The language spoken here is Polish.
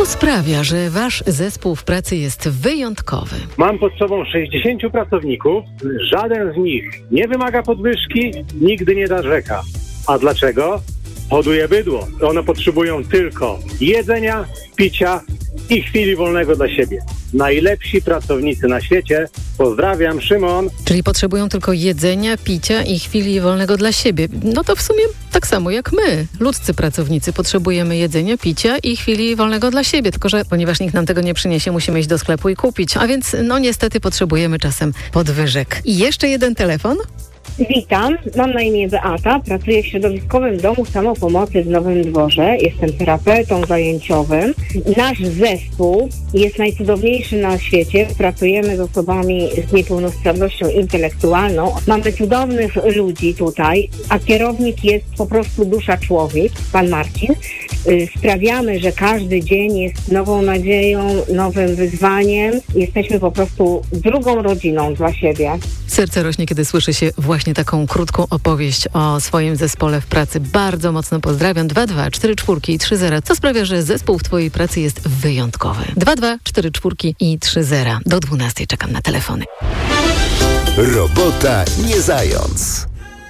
Co sprawia, że wasz zespół w pracy jest wyjątkowy? Mam pod sobą 60 pracowników. Żaden z nich nie wymaga podwyżki, nigdy nie narzeka. A dlaczego? Hoduje bydło. One potrzebują tylko jedzenia, picia i chwili wolnego dla siebie. Najlepsi pracownicy na świecie. Pozdrawiam, Szymon. Czyli potrzebują tylko jedzenia, picia i chwili wolnego dla siebie. No to w sumie tak samo jak my. Ludzcy pracownicy potrzebujemy jedzenia, picia i chwili wolnego dla siebie. Tylko że ponieważ nikt nam tego nie przyniesie, musimy iść do sklepu i kupić. A więc niestety potrzebujemy czasem podwyżek. I jeszcze jeden telefon. Witam, mam na imię Beata, pracuję w środowiskowym domu samopomocy w Nowym Dworze. Jestem terapeutą zajęciowym. Nasz zespół jest najcudowniejszy na świecie. Pracujemy z osobami z niepełnosprawnością intelektualną. Mamy cudownych ludzi tutaj, a kierownik jest po prostu dusza człowiek, pan Marcin. Sprawiamy, że każdy dzień jest nową nadzieją, nowym wyzwaniem. Jesteśmy po prostu drugą rodziną dla siebie. Serce rośnie, kiedy słyszy się właśnie taką krótką opowieść o swoim zespole w pracy. Bardzo mocno pozdrawiam. 224430, co sprawia, że zespół w twojej pracy jest wyjątkowy. 224430. Do 12 czekam na telefony. Robota nie zając.